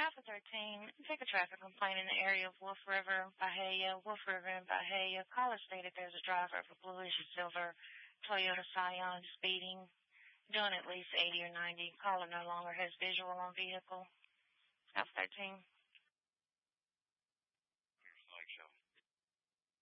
Alpha 13, take a traffic complaint in the area of Wolf River, Bahia, Wolf River and Bahia. Caller stated there's a driver of a bluish silver Toyota Scion speeding, doing at least 80 or 90. Caller no longer has visual on vehicle. Alpha 13.